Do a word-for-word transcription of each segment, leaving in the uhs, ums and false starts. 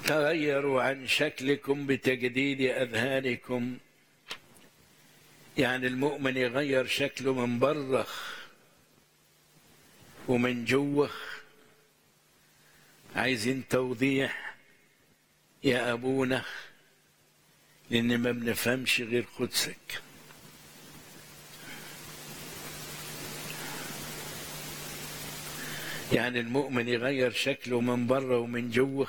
تغيروا عن شكلكم بتجديد أذهانكم. يعني المؤمن يغير شكله من بره ومن جوه. عايزين توضيح يا أبونا، لأن ما بنفهمش غير قدسك. يعني المؤمن يغير شكله من بره ومن جوه.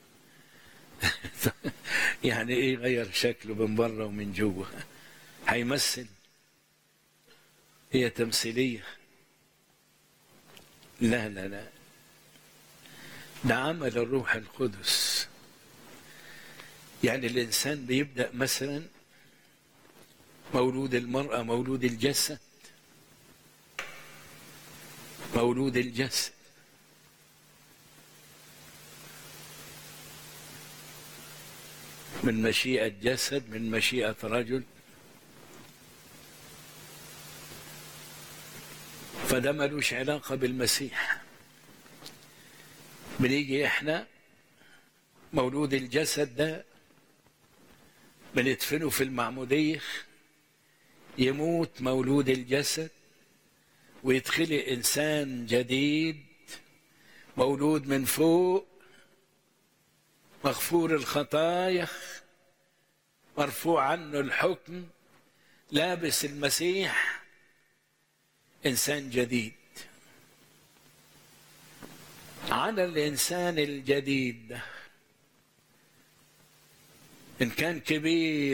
يعني ايه يغير شكله من بره ومن جوه؟ هيمثل؟ هي تمثيلية؟ لا لا لا، ده عمل الروح القدس. يعني الإنسان بيبدأ مثلا مولود المرأة مولود الجسد، مولود الجسد، من مشيئة جسد، من مشيئة رجل. فده ملوش علاقة بالمسيح. بنيجي احنا مولود الجسد ده بندفنه في المعمودية، يموت مولود الجسد ويدخل إنسان جديد مولود من فوق، مغفور الخطايا، مرفوع عنه الحكم، لابس المسيح، إنسان جديد. على الإنسان الجديد ده إن كان كبير